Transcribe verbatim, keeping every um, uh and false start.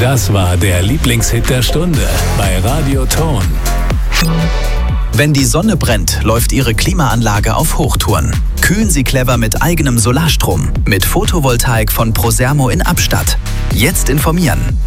Das war der Lieblingshit der Stunde bei Radio Ton. Wenn die Sonne brennt, läuft Ihre Klimaanlage auf Hochtouren. Kühlen Sie clever mit eigenem Solarstrom. Mit Photovoltaik von Prosermo in Abstatt. Jetzt informieren.